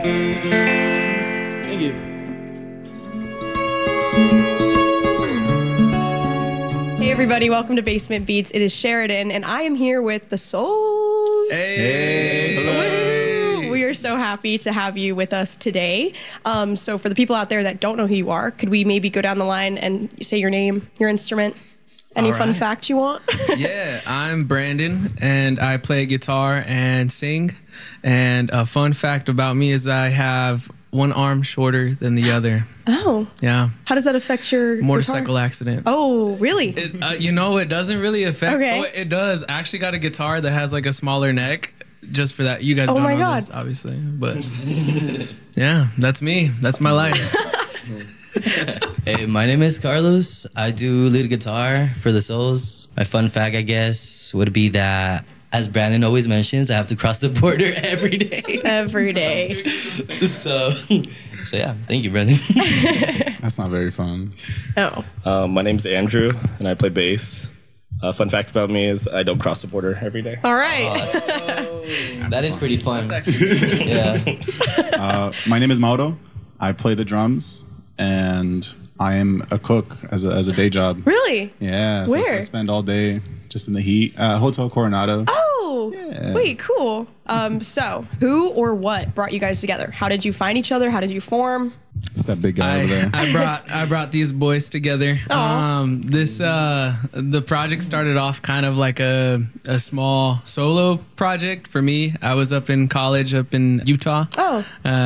Thank you. Hey everybody, welcome to Basement Beats. It is Sheridan, and I am here with the Souls. Hey. We are so happy to have you with us today. So for the people out there that don't know who you are, could we maybe go down the line and say your name, your instrument, any fun fact you want? Yeah, I'm Brandon, and I play guitar and sing. And a fun fact about me is I have one arm shorter than the other. Oh. Yeah. How does that affect your Motorcycle guitar? accident. Oh, really? It doesn't really affect. Okay. Oh, it does. I actually got a guitar that has like a smaller neck. Just for that, you guys Oh don't my know God. this, obviously, but yeah, that's me. That's my life. Hey, my name is Carlos. I do lead guitar for the Souls. My fun fact, I guess, would be that, as Brandon always mentions, I have to cross the border every day. Every day. so yeah, thank you, Brandon. That's not very fun. Oh. My name's Andrew, and I play bass. Fun fact about me is I don't cross the border every day. All right. That is pretty fun. That's actually Yeah. My name is Mauro. I play the drums, and I am a cook as a day job. Really? Yeah. So Where? I spend all day just in the heat. Hotel Coronado. Oh, Yeah. wait, cool. So who or what brought you guys together? How did you find each other? How did you form? It's that big guy over there. I brought these boys together. Aw. The project started off kind of like a small solo project for me. I was up in college up in Utah. Oh.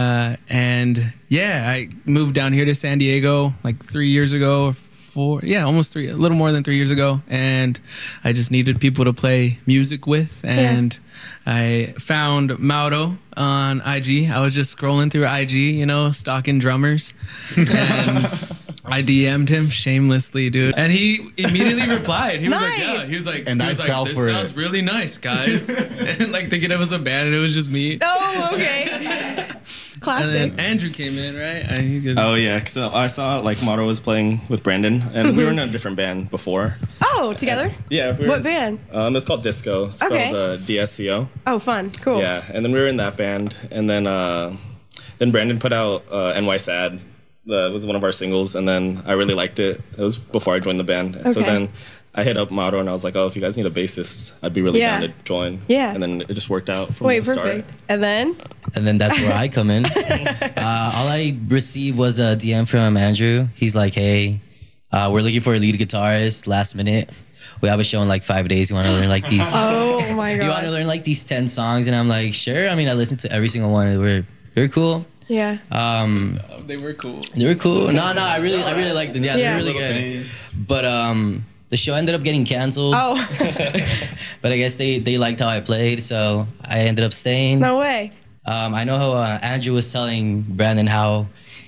And yeah, I moved down here to San Diego like 3 years ago. Almost a little more than 3 years ago, and I just needed people to play music with, and I found Mauro on IG. I was just scrolling through IG, stalking drummers, and I DM'd him shamelessly, dude, and he immediately replied. He was like, "Yeah," he was like, And I fell "This for it. sounds really nice, guys," and like thinking it was a band, and it was just me. Oh, okay. Classic. And then Andrew came in, right? Oh yeah, because I saw like Mauro was playing with Brandon, and we were in a different band before. Oh, together? Yeah. We were, What band? It's called Disco. It's Okay. called DSCO. Oh, fun. Cool. Yeah, and then we were in that band, and then Brandon put out NY Sad. That was one of our singles, and then I really liked it. It was before I joined the band. So Okay. then I hit up Mauro, and I was like, "Oh, if you guys need a bassist, I'd be really Yeah. down to join." Yeah. And then it just worked out from Wait, the start. perfect. And then? And then that's where I come in. All I received was a DM from Andrew. He's like, "Hey, we're looking for a lead guitarist. Last minute, we have a show in like 5 days. You want to learn like these? Oh, my You want to God. learn like these 10 songs?" And I'm like, "Sure." I mean, I listened to every single one. They were cool. Yeah. They were cool. They were cool. No, I really liked them. Yeah, Yeah. they're really good. But the show ended up getting canceled. Oh, But I guess they liked how I played, so I ended up staying. no way. I know how Andrew was telling Brandon how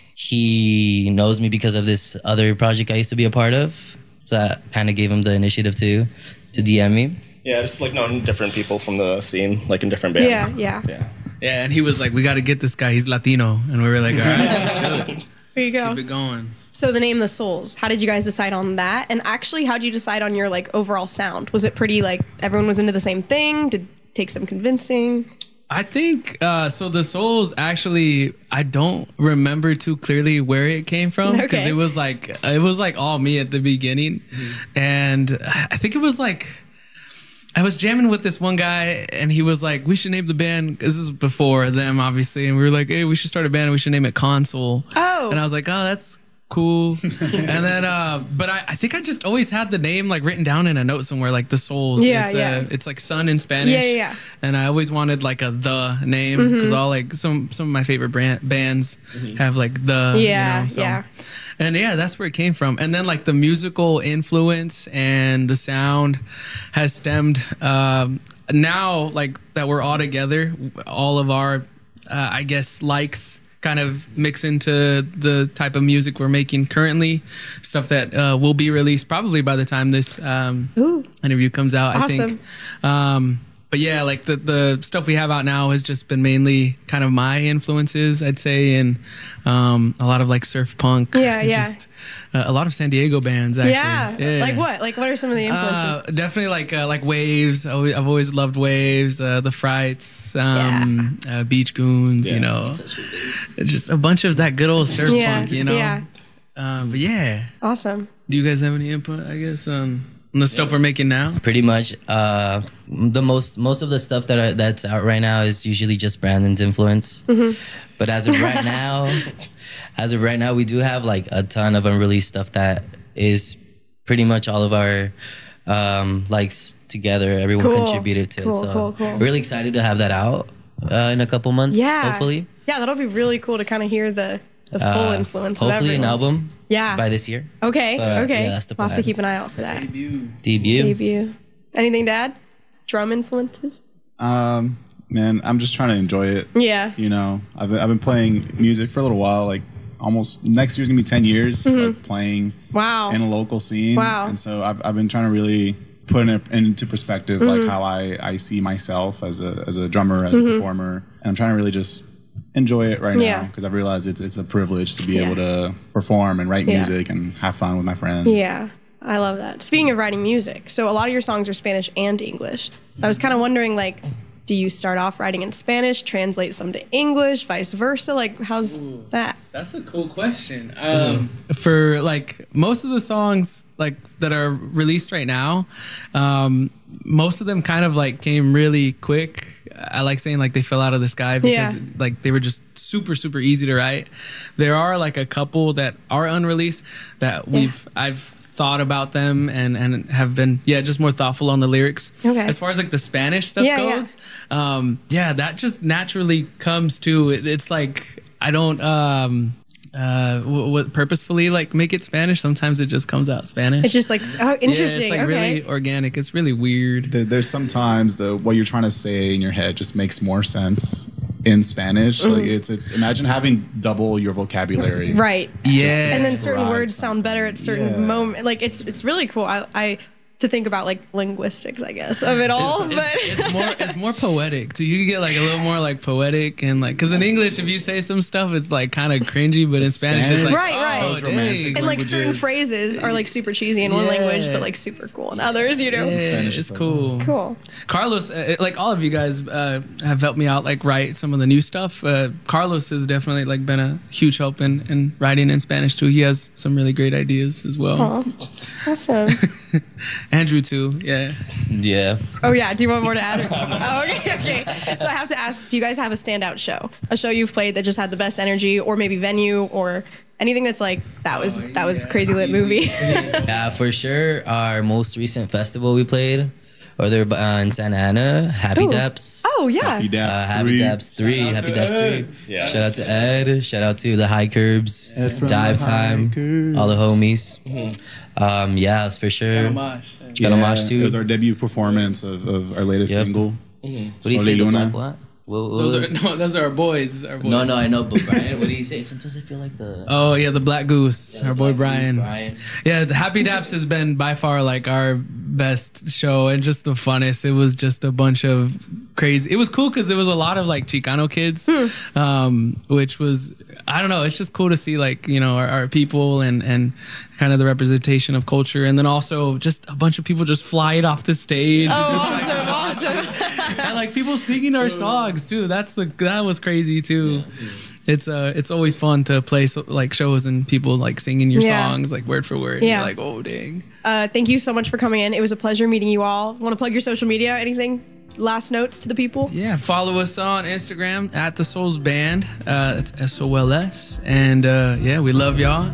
he knows me because of this other project I used to be a part of. So that kind of gave him the initiative to DM me. Yeah, just like knowing different people from the scene, like in different bands. Yeah. Yeah, and he was like, "We got to get this guy. He's Latino," and we were like, "All right, let's do it. There you go. Keep it going." So the name The Souls, how did you guys decide on that? And actually, how did you decide on your like overall sound? Was it pretty like everyone was into the same thing? Did it take some convincing? I think so. The Souls actually, I don't remember too clearly where it came from because Okay. it was like all me at the beginning, and I think it was like I was jamming with this one guy, and he was like, "We should name the band." This is before them, obviously, and we were like, "Hey, we should start a band. And we should name it Console." Oh. And I was like, "Oh, that's cool." And then, but I think I just always had the name like written down in a note somewhere, like The Souls. Yeah, it's, yeah. It's like sun in Spanish. Yeah. And I always wanted like a the name because all like some of my favorite bands have like the. Yeah, so. yeah. And yeah, that's where it came from. And then like the musical influence and the sound has stemmed now like that we're all together, all of our, I guess, likes kind of mix into the type of music we're making currently, stuff that will be released probably by the time this interview comes out, I Awesome. think. but yeah, like the stuff we have out now has just been mainly kind of my influences, I'd say, and a lot of like surf punk. Yeah. Just, a lot of San Diego bands, actually. Yeah. Like what? Like what are some of the influences? Definitely like Waves. I've always loved Waves. The Frights, Beach Goons. You know, just a bunch of that good old surf punk. You know. Yeah. But yeah. Awesome. Do you guys have any input? I guess on the stuff we're making now. Pretty much, the most of the stuff that's out right now is usually just Brandon's influence. But as of right now, we do have like a ton of unreleased stuff that is pretty much all of our likes together. Everyone contributed to it. So Cool. really excited to have that out in a couple months. Hopefully. Yeah, that'll be really cool to kind of hear the full influence of hopefully everyone. an album. Yeah. By this year. Okay. Yeah, that's the We'll have to plan. keep an eye out for that. Debut. Anything, Dad? Drum influences? Man, I'm just trying to enjoy it. Yeah. You know, I've been playing music for a little while. Like almost next year's gonna be 10 years. Like playing Wow. in a local scene. Wow. And so I've been trying to really put it into perspective, like how I see myself as a drummer, as a performer, and I'm trying to really just enjoy it right now because I've realized it's a privilege to be able to perform and write music and have fun with my friends. Yeah. I love that. Speaking of writing music, so a lot of your songs are Spanish and English. I was kind of wondering, like, do you start off writing in Spanish, translate some to English, vice versa? Like, how's that? That's a cool question. For like most of the songs like that are released right now, most of them kind of like came really quick. I like saying like they fell out of the sky because like they were just super easy to write. There are like a couple that are unreleased that I've thought about them and have been just more thoughtful on the lyrics. Okay. As far as like the Spanish stuff goes, that just naturally comes to it. It's like I don't what purposefully like make it Spanish. Sometimes it just comes out Spanish. It's just like, oh, interesting. Yeah, it's like okay. really organic. It's really weird. There's sometimes what you're trying to say in your head just makes more sense in Spanish. Like it's imagine having double your vocabulary. Right. Yeah. And then certain describe words sound better at certain moments. Like it's really cool. I to think about like linguistics, I guess, of it all. But it's more poetic. So you can get like a little more like poetic and like because in English if you say some stuff it's like kind of cringy, but in Spanish it's like Right. oh, Those romantic and like certain languages. phrases are like super cheesy in one language, but like super cool in others. You know. Yeah, Spanish it's is cool. Cool. Carlos, like all of you guys have helped me out like write some of the new stuff. Carlos has definitely like been a huge help in writing in Spanish too. He has some really great ideas as well. Aw. Awesome. Andrew too, yeah. Yeah. Oh yeah. Do you want more to add? Oh, okay. So I have to ask: do you guys have a standout show? A show you've played that just had the best energy, or maybe venue, or anything that's like that was crazy lit movie? Yeah, for sure. Our most recent festival we played, or they're in Santa Ana, Happy Ooh. Daps. Oh yeah. Happy Daps Happy 3. Daps 3. Happy Daps 3. Yeah. Shout out to Ed. Shout out to the High Curbs. Ed from Dive the Time. Hikers. All the homies. Yeah, it's for sure. Got a mosh too. It was our debut performance of our latest Yep. single. What do you Sol say? y The Luna. black what? What was- Those are our boys. Our boys. No, I know, but Brian, what do you say? Sometimes I feel like the. Oh yeah, the Black Goose, our boy Brian. Brian. Yeah, the Happy Daps has been by far like our best show and just the funnest. It was just a bunch of crazy. It was cool because it was a lot of like Chicano kids, which was I don't know. It's just cool to see like our people and kind of the representation of culture, and then also just a bunch of people just flying off the stage. Oh, awesome. And like people singing our songs too. That was crazy too. It's always fun to play like shows and people like singing your songs like word for word. Yeah. You're like, oh dang. Thank you so much for coming in. It was a pleasure meeting you all. Want to plug your social media? Anything? Last notes to the people? Yeah, follow us on Instagram at the Souls Band. It's SOLS, and yeah, we love y'all.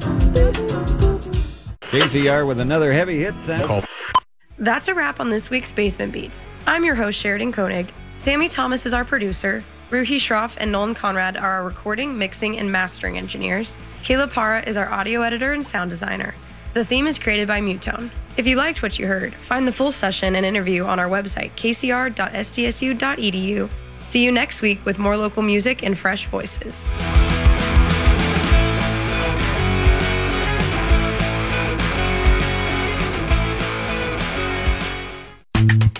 KCR with another heavy hit sound. That's a wrap on this week's Basement Beats. I'm your host, Sheridan Koenig. Sammy Thomas is our producer. Ruhi Shroff and Nolan Conrad are our recording, mixing, and mastering engineers. Kayla Para is our audio editor and sound designer. The theme is created by Mutone. If you liked what you heard, find the full session and interview on our website, kcr.sdsu.edu. See you next week with more local music and fresh voices.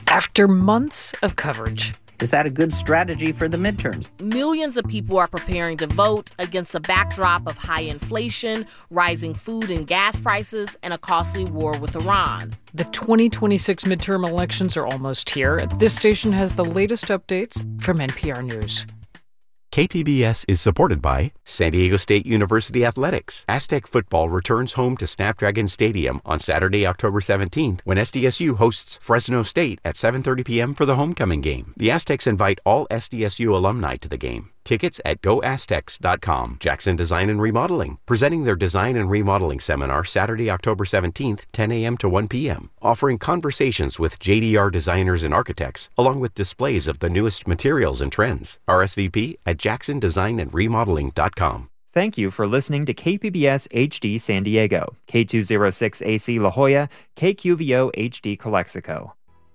after months of coverage. Is that a good strategy for the midterms? Millions of people are preparing to vote against a backdrop of high inflation, rising food and gas prices, and a costly war with Iran. The 2026 midterm elections are almost here. This station has the latest updates from NPR News. KPBS is supported by San Diego State University Athletics. Aztec football returns home to Snapdragon Stadium on Saturday, October 17th, when SDSU hosts Fresno State at 7:30 p.m. for the homecoming game. The Aztecs invite all SDSU alumni to the game. Tickets at goaztecs.com. Jackson Design and Remodeling, presenting their Design and Remodeling Seminar Saturday, October 17th, 10 a.m. to 1 p.m., offering conversations with JDR designers and architects, along with displays of the newest materials and trends. RSVP at jacksondesignandremodeling.com. Thank you for listening to KPBS HD San Diego, K206 AC La Jolla, KQVO HD Calexico.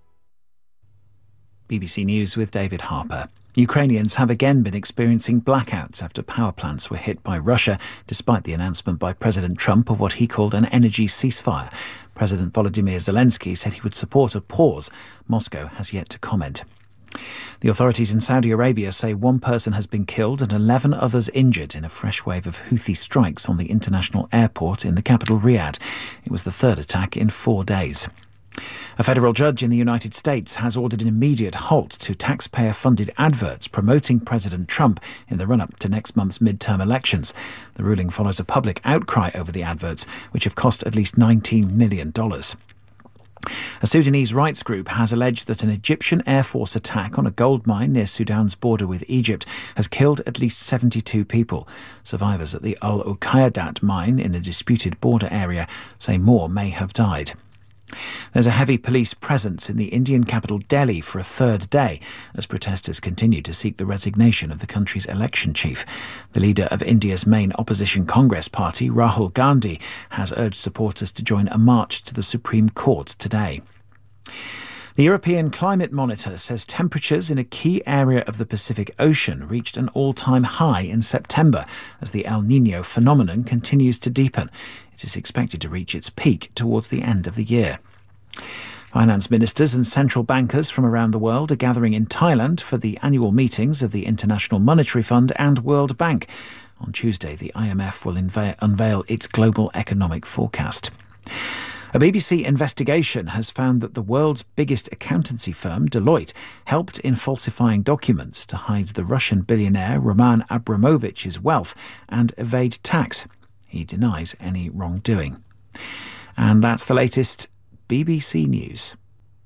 BBC News with David Harper. Ukrainians have again been experiencing blackouts after power plants were hit by Russia, despite the announcement by President Trump of what he called an energy ceasefire. President Volodymyr Zelensky said he would support a pause. Moscow has yet to comment. The authorities in Saudi Arabia say one person has been killed and 11 others injured in a fresh wave of Houthi strikes on the international airport in the capital Riyadh. It was the third attack in 4 days. A federal judge in the United States has ordered an immediate halt to taxpayer-funded adverts promoting President Trump in the run-up to next month's midterm elections. The ruling follows a public outcry over the adverts, which have cost at least $19 million. A Sudanese rights group has alleged that an Egyptian Air Force attack on a gold mine near Sudan's border with Egypt has killed at least 72 people. Survivors at the Al Uqaydat mine in a disputed border area say more may have died. There's a heavy police presence in the Indian capital Delhi for a third day as protesters continue to seek the resignation of the country's election chief. The leader of India's main opposition Congress party, Rahul Gandhi, has urged supporters to join a march to the Supreme Court today. The European Climate Monitor says temperatures in a key area of the Pacific Ocean reached an all-time high in September as the El Niño phenomenon continues to deepen. It is expected to reach its peak towards the end of the year. Finance ministers and central bankers from around the world are gathering in Thailand for the annual meetings of the International Monetary Fund and World Bank. On Tuesday, the IMF will unveil its global economic forecast. A BBC investigation has found that the world's biggest accountancy firm, Deloitte, helped in falsifying documents to hide the Russian billionaire Roman Abramovich's wealth and evade tax. He denies any wrongdoing. And that's the latest BBC News.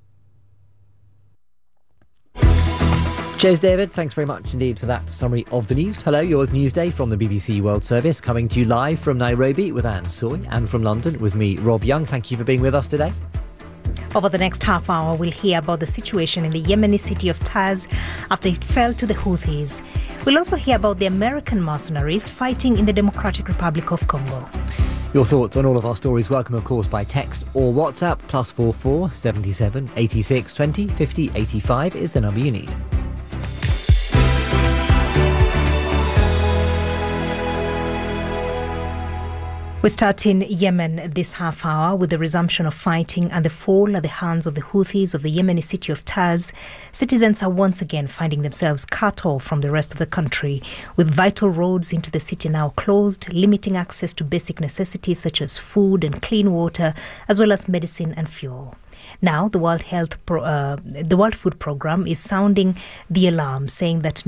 Cheers, David. Thanks very much indeed for that summary of the news. Hello, you're with Newsday from the BBC World Service, coming to you live from Nairobi with Anne Soy and from London with me, Rob Young. Thank you for being with us today. Over the next half hour, we'll hear about the situation in the Yemeni city of Taz after it fell to the Houthis. We'll also hear about the American mercenaries fighting in the Democratic Republic of Congo. Your thoughts on all of our stories welcome, of course, by text or WhatsApp. +44 77 86 20 50 85 is the number you need. We start in Yemen this half hour with the resumption of fighting and the fall at the hands of the Houthis of the Yemeni city of Taz. Citizens are once again finding themselves cut off from the rest of the country, with vital roads into the city now closed, limiting access to basic necessities such as food and clean water, as well as medicine and fuel. Now, the World Food Programme is sounding the alarm, saying that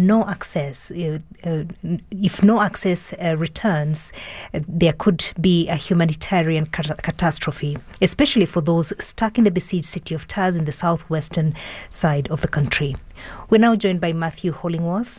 if no access returns, there could be a humanitarian catastrophe, especially for those stuck in the besieged city of Taz in the southwestern side of the country. We're now joined by Matthew Hollingworth,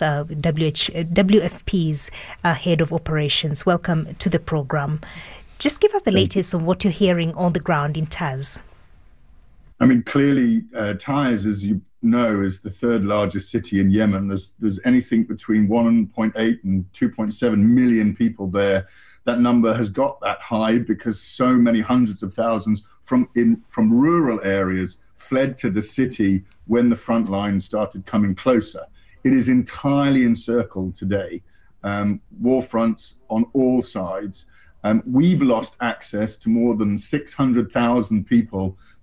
WFP's head of operations. Welcome to the programme. Just give us the latest on what you're hearing on the ground in Taz. I mean, clearly, Taiz, as you know, is the third largest city in Yemen. There's anything between 1.8 and 2.7 million people there. That number has got that high because so many hundreds of thousands from rural areas fled to the city when the front line started coming closer. It is entirely encircled today. War fronts on all sides. We've lost access to more than 600,000 people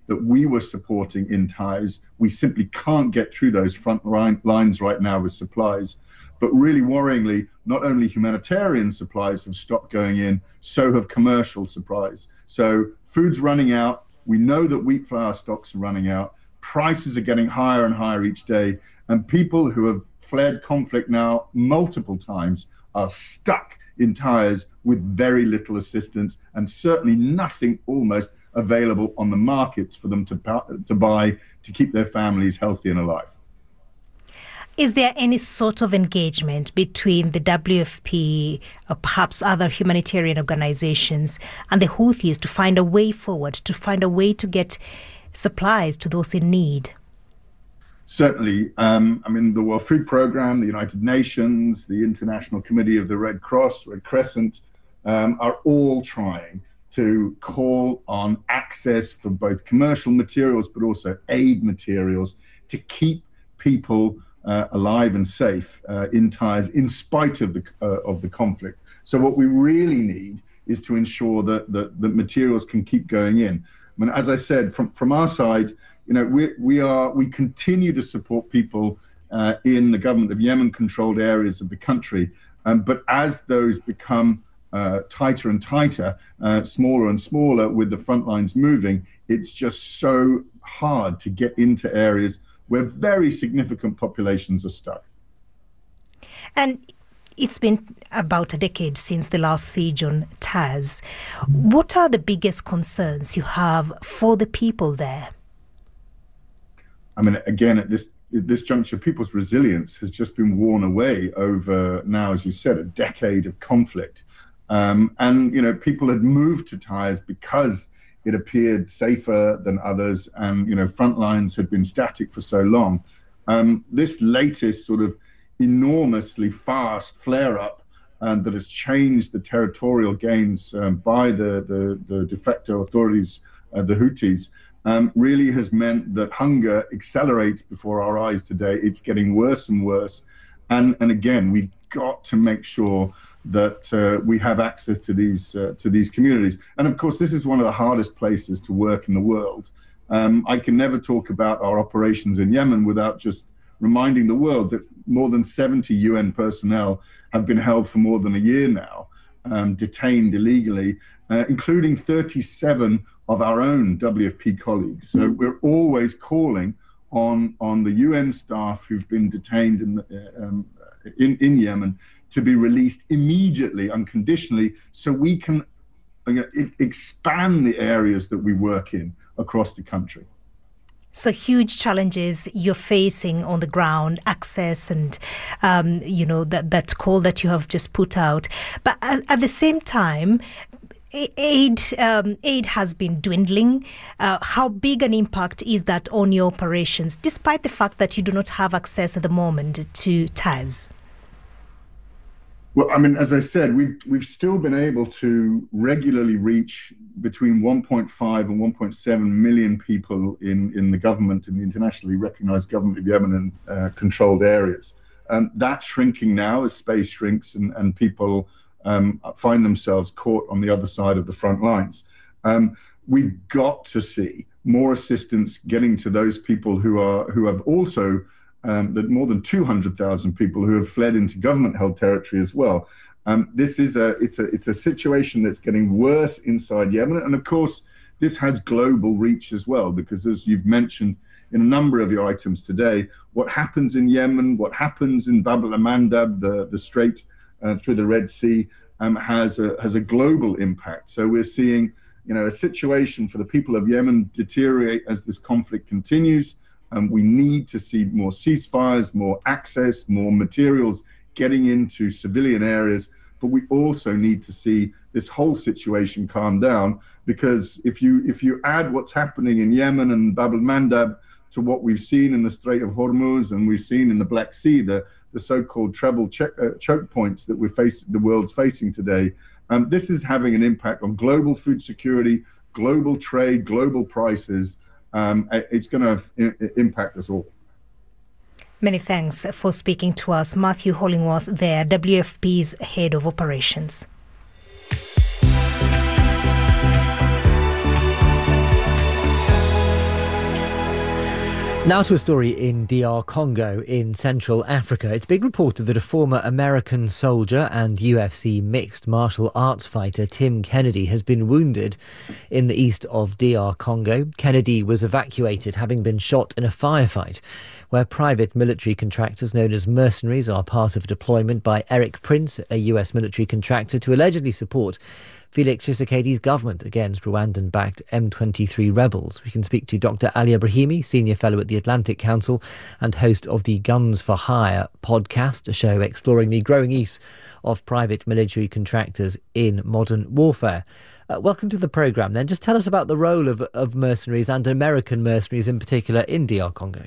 that we were supporting in Taiz. We simply can't get through those front lines right now with supplies. But really worryingly, not only humanitarian supplies have stopped going in, so have commercial supplies. So food's running out. We know that wheat flour stocks are running out. Prices are getting higher and higher each day. And people who have fled conflict now multiple times are stuck in Taiz with very little assistance and certainly nothing almost available on the markets for them to buy to keep their families healthy and alive. Is there any sort of engagement between the WFP or perhaps other humanitarian organizations and the Houthis to find a way forward, to find a way to get supplies to those in need? Certainly. The World Food Programme, the United Nations, the International Committee of the Red Cross, Red Crescent, are all trying to call on access for both commercial materials but also aid materials to keep people alive and safe in Taiz in spite of the conflict. So what we really need is to ensure that the materials can keep going in. I mean, as I said, from our side, we continue to support people in the government of Yemen-controlled areas of the country. But as those become tighter and tighter, smaller and smaller, with the front lines moving, it's just so hard to get into areas where very significant populations are stuck. And it's been about a decade since the last siege on Taiz. What are the biggest concerns you have for the people there? I mean, again, at this juncture, people's resilience has just been worn away over now, as you said, a decade of conflict. People had moved to Taiz because it appeared safer than others, and front lines had been static for so long. This latest sort of enormously fast flare-up that has changed the territorial gains by the de facto authorities, the Houthis, really has meant that hunger accelerates before our eyes today. It's getting worse and worse. And again, we've got to make sure that we have access to these communities. And of course, this is one of the hardest places to work in the world. I can never talk about our operations in Yemen without just reminding the world that more than 70 UN personnel have been held for more than a year now, detained illegally, including 37 of our own WFP colleagues. So we're always calling on the UN staff who've been detained in Yemen to be released immediately, unconditionally, so we can expand the areas that we work in across the country. So huge challenges you're facing on the ground, access and, that call that you have just put out. But at the same time, aid has been dwindling. How big an impact is that on your operations, despite the fact that you do not have access at the moment to Taiz? Well, I mean, as I said, we've still been able to regularly reach between 1.5 and 1.7 million people in the government, in the internationally recognized government of Yemen and controlled areas. That's shrinking now as space shrinks and people find themselves caught on the other side of the front lines. We've got to see more assistance getting to those people who have also that more than 200,000 people who have fled into government-held territory as well. This is it's a situation that's getting worse inside Yemen, and of course this has global reach as well, because as you've mentioned in a number of your items today, what happens in Yemen, what happens in Bab el-Mandab, the strait through the Red Sea, has a global impact. So we're seeing a situation for the people of Yemen deteriorate as this conflict continues. We need to see more ceasefires, more access, more materials getting into civilian areas. But we also need to see this whole situation calm down, because if you add what's happening in Yemen and Bab el-Mandab to what we've seen in the Strait of Hormuz and we've seen in the Black Sea, the so-called treble choke points that the world's facing today, this is having an impact on global food security, global trade, global prices. It's going to impact us all. Many thanks for speaking to us. Matthew Hollingworth there, WFP's Head of Operations. Now to a story in DR Congo in Central Africa. It's been reported that a former American soldier and UFC mixed martial arts fighter, Tim Kennedy, has been wounded in the east of DR Congo. Kennedy was evacuated, having been shot in a firefight, where private military contractors known as mercenaries are part of a deployment by Eric Prince, a US military contractor, to allegedly support Felix Tshisekedi's government against Rwandan-backed M23 rebels. We can speak to Dr. Ali Ibrahimi, Senior Fellow at the Atlantic Council and host of the Guns for Hire podcast, a show exploring the growing use of private military contractors in modern warfare. Welcome to the programme then. Just tell us about the role of mercenaries and American mercenaries in particular in DR Congo.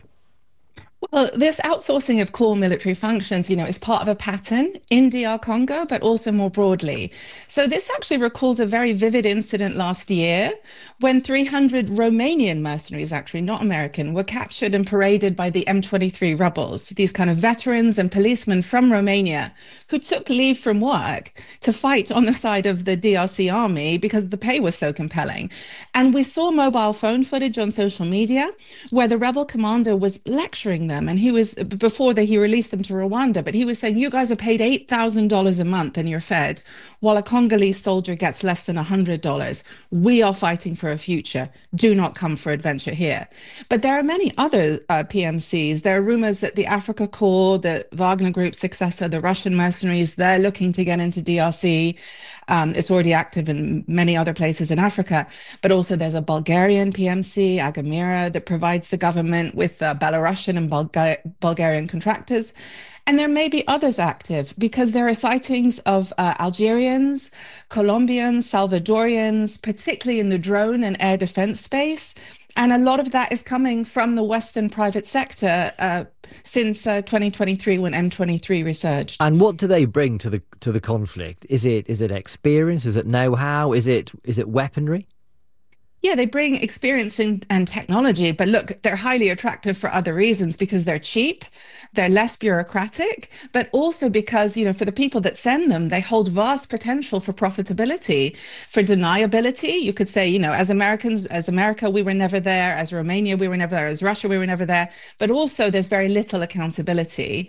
Well, this outsourcing of core military functions, is part of a pattern in DR Congo, but also more broadly. So this actually recalls a very vivid incident last year when 300 Romanian mercenaries, actually not American, were captured and paraded by the M23 rebels, these kind of veterans and policemen from Romania who took leave from work to fight on the side of the DRC army because the pay was so compelling. And we saw mobile phone footage on social media where the rebel commander was lecturing them. And he was, before he released them to Rwanda, but he was saying, you guys are paid $8,000 a month and you're fed, while a Congolese soldier gets less than $100. We are fighting for a future. Do not come for adventure here. But there are many other PMCs. There are rumors that the Africa Corps, the Wagner Group successor, the Russian mercenaries, they're looking to get into DRC. It's already active in many other places in Africa, but also there's a Bulgarian PMC, Agamira, that provides the government with Belarusian and Bulgarian contractors. And there may be others active because there are sightings of Algerians, Colombians, Salvadorians, particularly in the drone and air defense space. And a lot of that is coming from the Western private sector since 2023, when M23 resurged. And what do they bring to the conflict? Is it experience? Is it know-how? Is it weaponry? Yeah, they bring experience and technology, but look, they're highly attractive for other reasons because they're cheap, they're less bureaucratic, but also because, for the people that send them, they hold vast potential for profitability, for deniability. You could say, as Americans, as America, we were never there, as Romania, we were never there, as Russia, we were never there, but also there's very little accountability.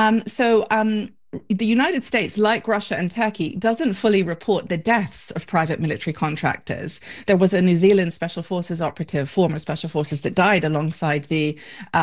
The United States, like Russia and Turkey, doesn't fully report the deaths of private military contractors. There was a New Zealand Special Forces operative, former Special Forces, that died alongside the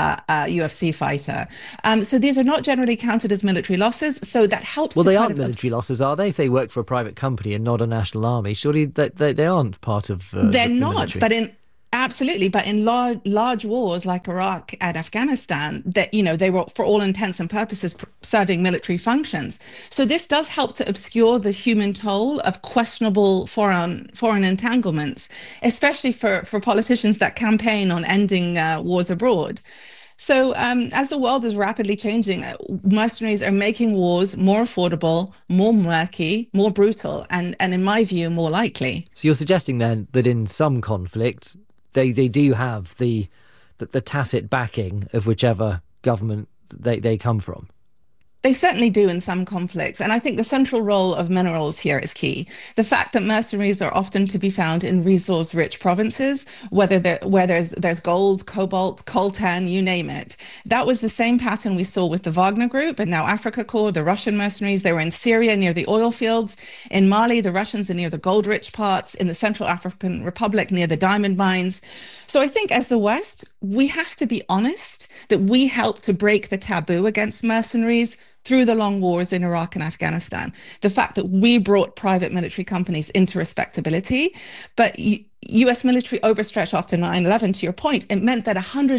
UFC fighter. So these are not generally counted as military losses. So that helps. Well, they aren't military losses, are they? If they work for a private company and not a national army, surely they aren't part of. They're not, but Absolutely, but in large wars like Iraq and Afghanistan, that they were, for all intents and purposes, serving military functions. So this does help to obscure the human toll of questionable foreign entanglements, especially for politicians that campaign on ending wars abroad. So as the world is rapidly changing, mercenaries are making wars more affordable, more murky, more brutal, and in my view, more likely. So you're suggesting then that in some conflicts, they do have the tacit backing of whichever government they come from. They certainly do in some conflicts. And I think the central role of minerals here is key. The fact that mercenaries are often to be found in resource-rich provinces, where there's gold, cobalt, coltan, you name it. That was the same pattern we saw with the Wagner Group and now Africa Corps, the Russian mercenaries. They were in Syria near the oil fields. In Mali, the Russians are near the gold-rich parts. In the Central African Republic, near the diamond mines. So I think as the West, we have to be honest that we helped to break the taboo against mercenaries through the long wars in Iraq and Afghanistan. The fact that we brought private military companies into respectability, but US military overstretch after 9/11, to your point, it meant that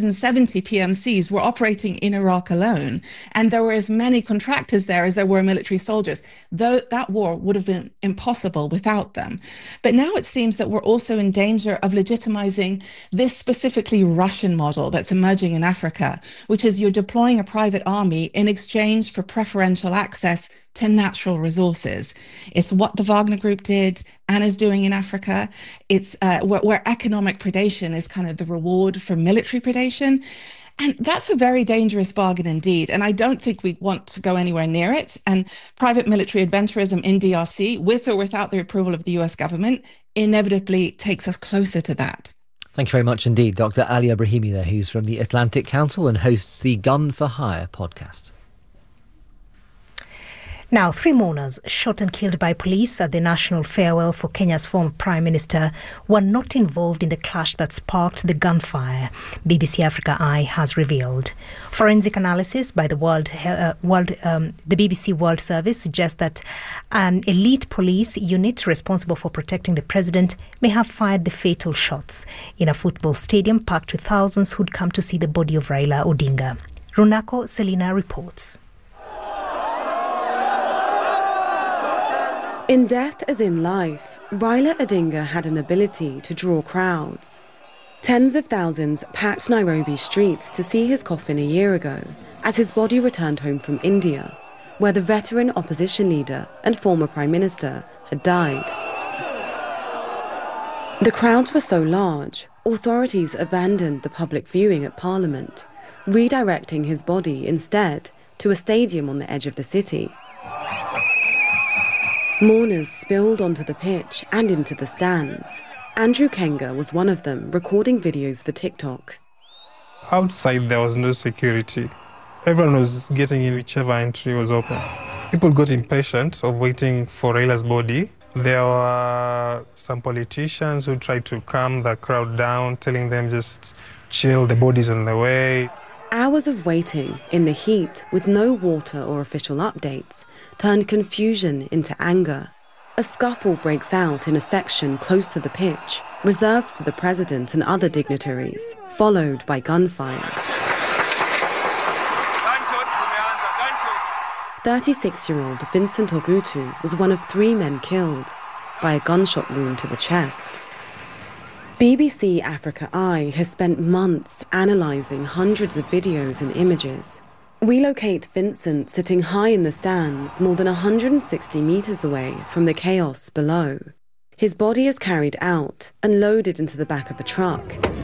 170 PMCs were operating in Iraq alone. And there were as many contractors there as there were military soldiers. Though that war would have been impossible without them. But now it seems that we're also in danger of legitimizing this specifically Russian model that's emerging in Africa, which is you're deploying a private army in exchange for preferential access to natural resources. It's what the Wagner Group did and is doing in Africa. It's where economic predation is kind of the reward for military predation. And that's a very dangerous bargain indeed. And I don't think we want to go anywhere near it. And private military adventurism in DRC, with or without the approval of the US government, inevitably takes us closer to that. Thank you very much indeed, Dr. Ali Abrahimi there, who's from the Atlantic Council and hosts the Gun for Hire podcast. Now, 3 mourners shot and killed by police at the national farewell for Kenya's former Prime Minister were not involved in the clash that sparked the gunfire, BBC Africa Eye has revealed. Forensic analysis by the BBC World Service suggests that an elite police unit responsible for protecting the president may have fired the fatal shots in a football stadium packed with thousands who'd come to see the body of Raila Odinga. Runako Selina reports. In death as in life, Raila Odinga had an ability to draw crowds. Tens of thousands packed Nairobi streets to see his coffin a year ago as his body returned home from India, where the veteran opposition leader and former Prime Minister had died. The crowds were so large, authorities abandoned the public viewing at Parliament, redirecting his body instead to a stadium on the edge of the city. Mourners spilled onto the pitch and into the stands. Andrew Kenga was one of them, recording videos for TikTok. Outside there was no security. Everyone was getting in whichever entry was open. People got impatient of waiting for Raila's body. There were some politicians who tried to calm the crowd down, telling them just chill, the body's on the way. Hours of waiting in the heat with no water or official updates turned confusion into anger. A scuffle breaks out in a section close to the pitch, reserved for the president and other dignitaries, followed by gunfire. 36-year-old Vincent Ogutu was one of 3 men killed by a gunshot wound to the chest. BBC Africa Eye has spent months analysing hundreds of videos and images. We locate Vincent sitting high in the stands, more than 160 metres away from the chaos below. His body is carried out and loaded into the back of a truck.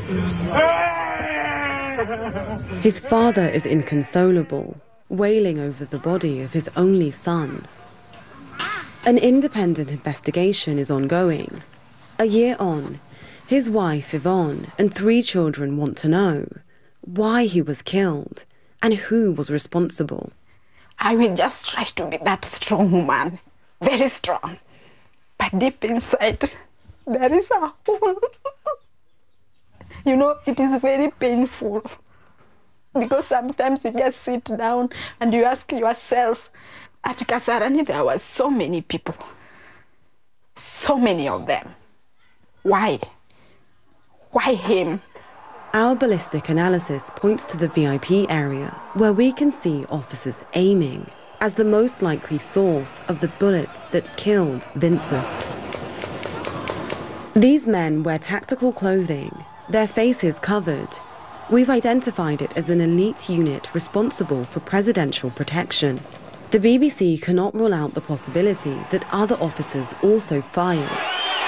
His father is inconsolable, wailing over the body of his only son. An independent investigation is ongoing. A year on, his wife Yvonne and 3 children want to know why he was killed and who was responsible. I will just try to be that strong woman, very strong. But deep inside, there is a hole. You know, it is very painful. Because sometimes you just sit down and you ask yourself, at Kasarani there were so many people, so many of them. Why? Why him? Our ballistic analysis points to the VIP area, where we can see officers aiming as the most likely source of the bullets that killed Vincent. These men wear tactical clothing, their faces covered. We've identified it as an elite unit responsible for presidential protection. The BBC cannot rule out the possibility that other officers also fired.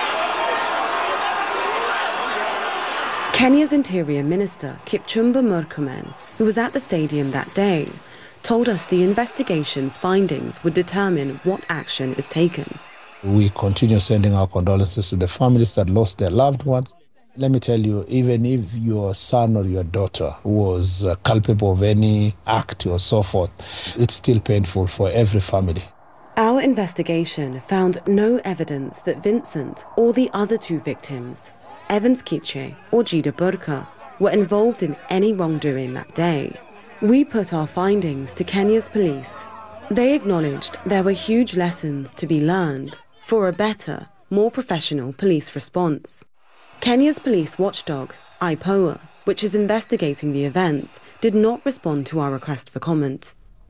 Kenya's Interior Minister, Kipchumba Murkomen, who was at the stadium that day, told us the investigation's findings would determine what action is taken. We continue sending our condolences to the families that lost their loved ones. Let me tell you, even if your son or your daughter was culpable of any act or so forth, it's still painful for every family. Our investigation found no evidence that Vincent or the other 2 victims, Evans Kiche or Jida Burka, were involved in any wrongdoing that day. We put our findings to Kenya's police. They acknowledged there were huge lessons to be learned for a better, more professional police response. Kenya's police watchdog, IPOA, which is investigating the events, did not respond to our request for comment.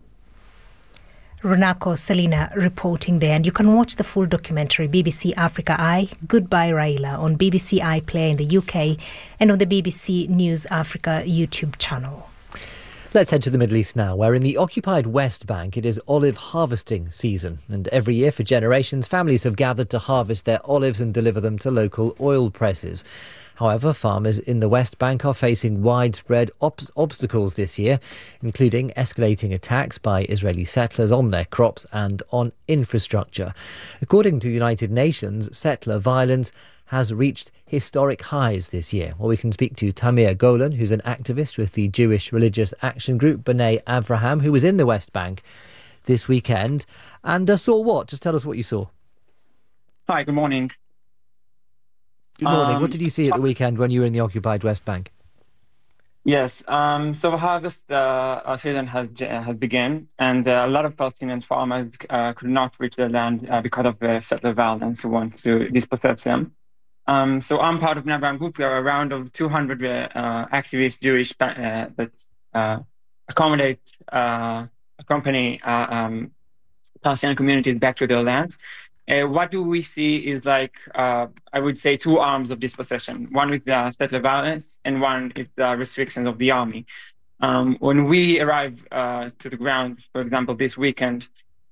Runako Selina reporting there, and you can watch the full documentary BBC Africa Eye, Goodbye Raila, on BBC iPlayer in the UK and on the BBC News Africa YouTube channel. Let's head to the Middle East now, where in the occupied West Bank it is olive harvesting season. And every year for generations, families have gathered to harvest their olives and deliver them to local oil presses. However, farmers in the West Bank are facing widespread obstacles this year, including escalating attacks by Israeli settlers on their crops and on infrastructure. According to the United Nations, settler violence has reached historic highs this year. Well, we can speak to Tamir Golan, who's an activist with the Jewish religious action group B'nai Avraham, who was in the West Bank this weekend and saw what? Just tell us what you saw. Hi, good morning. Good morning. What did you see at the weekend when you were in the occupied West Bank? Yes, so the harvest season has begun, and a lot of Palestinian farmers could not reach their land because of the settler violence who want to dispossess them. So I'm part of B'nai Avraham group. We are around of 200 activist Jewish that accommodate, accompany Palestinian communities back to their lands. What do we see is I would say, two arms of dispossession. One is the settler violence and one is the restrictions of the army. When we arrive to the ground, for example, this weekend,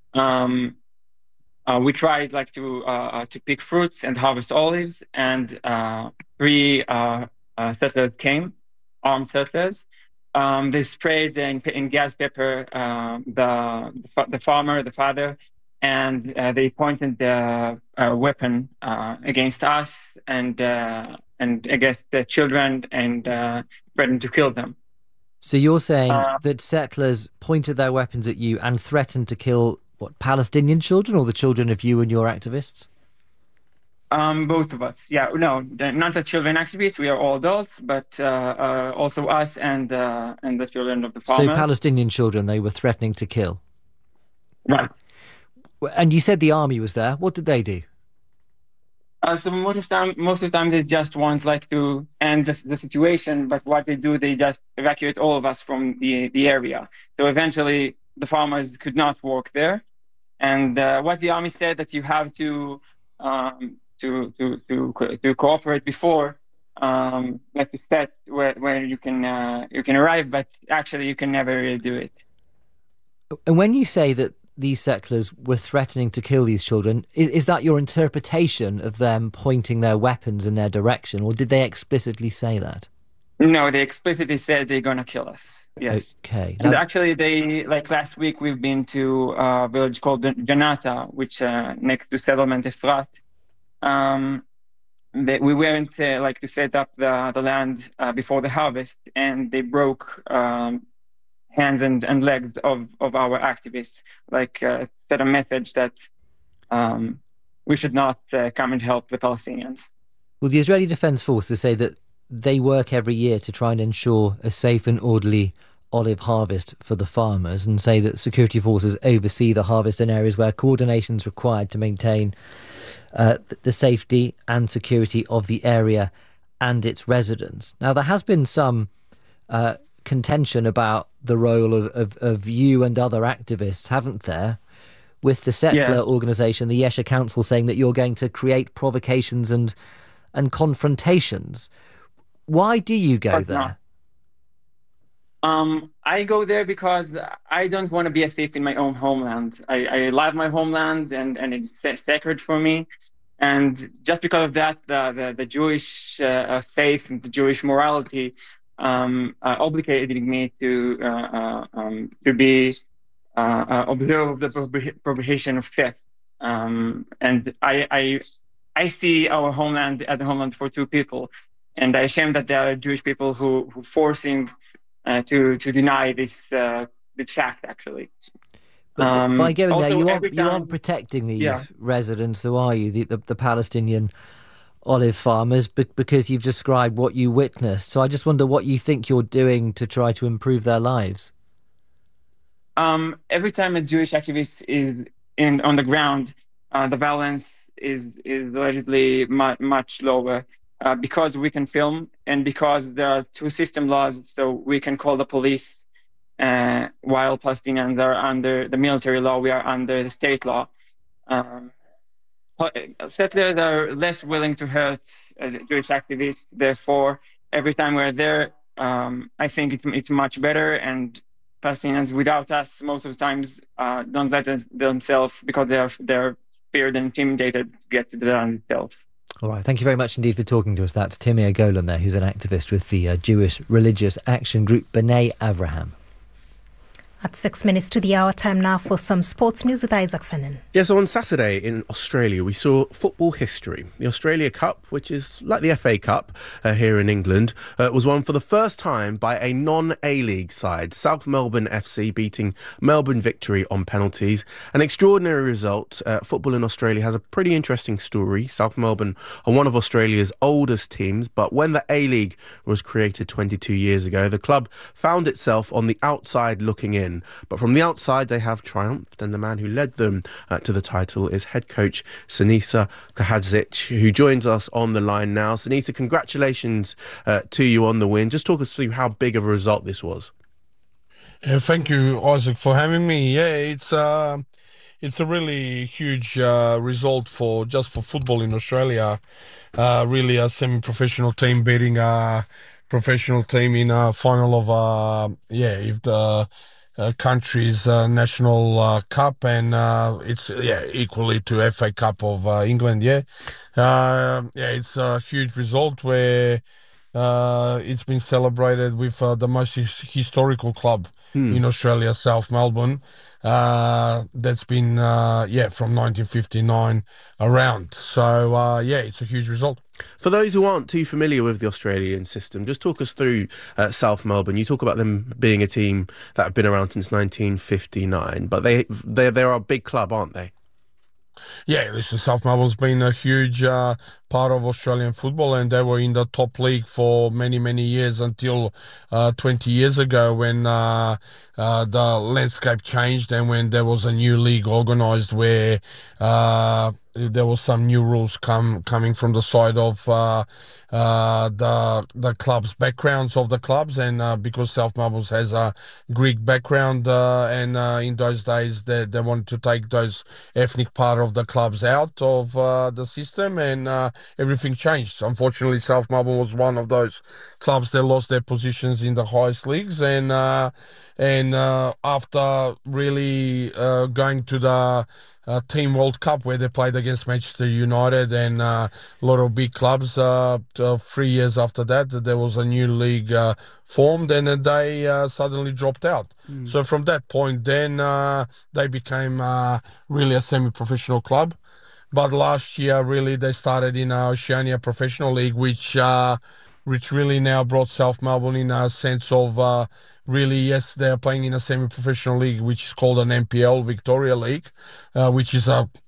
we tried to pick fruits and harvest olives, and three settlers came, armed settlers. They sprayed in gas pepper the farmer, the father, and they pointed the weapon against us and against the children and threatened to kill them. So you're saying that settlers pointed their weapons at you and threatened to kill, Palestinian children or the children of you and your activists? Both of us. Yeah, no, not the children activists. We are all adults, but also us and the children of the farmers. So Palestinian children they were threatening to kill? Right. And you said the army was there. What did they do? So most of the time they just want to end the situation, but what they do, they just evacuate all of us from the area. So eventually the farmers could not work there. And what the army said that you have to cooperate before, like the set where you can arrive, but actually you can never really do it. And when you say that these settlers were threatening to kill these children, is that your interpretation of them pointing their weapons in their direction, or did they explicitly say that? No, they explicitly said they're going to kill us. Yes. Okay. And actually, they last week we've been to a village called Janata, which next to settlement Efrat. We went to set up the land before the harvest, and they broke hands and legs of our activists, said a message that we should not come and help the Palestinians. Well, the Israeli Defense Forces say that they work every year to try and ensure a safe and orderly olive harvest for the farmers, and say that security forces oversee the harvest in areas where coordination is required to maintain the safety and security of the area and its residents. Now, there has been some contention about the role of you and other activists, haven't there? With the settler organisation, the Yesha Council, saying that you're going to create provocations and confrontations. Why do you go there? I go there because I don't want to be a thief in my own homeland. I love my homeland and it's sacred for me. And just because of that, the Jewish faith and the Jewish morality obligated me to be observe the prohibition of theft. And I see our homeland as a homeland for two people, and I'm ashamed that there are Jewish people who forcing to deny this fact. Actually, but by going there, you aren't protecting these residents, though, are you? The Palestinian olive farmers, because you've described what you witnessed. So I just wonder what you think you're doing to try to improve their lives. Every time a Jewish activist is on the ground, the violence is allegedly much lower because we can film and because there are two system laws, so we can call the police while Palestinians are under the military law, we are under the state law. Settlers are less willing to hurt Jewish activists. Therefore, every time we're there, I think it's much better. And Palestinians, without us, most of the times don't let themselves, because they're feared and intimidated, to get to the land itself. All right. Thank you very much indeed for talking to us. That's Tamir Golan there, who's an activist with the Jewish religious action group B'nai Avraham. At 6 minutes to the hour, time now for some sports news with Isaac Fennan. Yeah, so on Saturday in Australia, we saw football history. The Australia Cup, which is like the FA Cup here in England, was won for the first time by a non-A-League side, South Melbourne FC beating Melbourne Victory on penalties. An extraordinary result. Football in Australia has a pretty interesting story. South Melbourne are one of Australia's oldest teams, but when the A-League was created 22 years ago, the club found itself on the outside looking in. But from the outside, they have triumphed, and the man who led them to the title is head coach Sinisa Kahadzic, who joins us on the line now. Sinisa, congratulations to you on the win. Just talk us through how big of a result this was. Thank you, Isaac, for having me. Yeah, it's a really huge result for football in Australia. Really a semi-professional team beating a professional team in a final of if the country's national cup, and it's equally to FA Cup of England. It's a huge result where it's been celebrated with the most historical club in Australia, South Melbourne. That's been from 1959 around. So it's a huge result. For those who aren't too familiar with the Australian system, just talk us through South Melbourne. You talk about them being a team that have been around since 1959, but they're a big club, aren't they? Yeah, listen, South Melbourne's been a huge part of Australian football, and they were in the top league for many, many years until 20 years ago when the landscape changed and when there was a new league organised where there was some new rules coming from the side of the clubs, backgrounds of the clubs, and because South Melbourne has a Greek background, and in those days they wanted to take those ethnic part of the clubs out of the system, and everything changed. Unfortunately, South Melbourne was one of those clubs that lost their positions in the highest leagues, and after really going to the Team World Cup where they played against Manchester United and a lot of big clubs. 3 years after that, there was a new league formed, and then they suddenly dropped out. So from that point, then they became really a semi-professional club. But last year, really, they started in Oceania Professional League, which really now brought South Melbourne in a sense of really, yes, they're playing in a semi-professional league, which is called an NPL, Victoria League, which is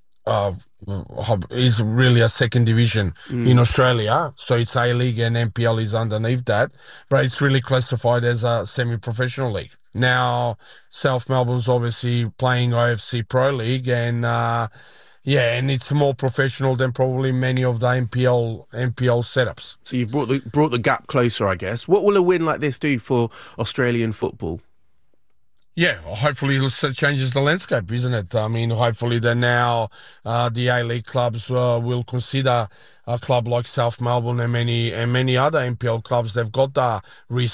really a second division in Australia. So it's A-League and NPL is underneath that, but it's really classified as a semi-professional league. Now, South Melbourne's obviously playing IFC Pro League, and and it's more professional than probably many of the NPL setups. So you've brought the gap closer, I guess. What will a win like this do for Australian football? Yeah, hopefully it changes the landscape, isn't it? I mean, hopefully that now the A-League clubs will consider a club like South Melbourne and many other NPL clubs. They've got the resources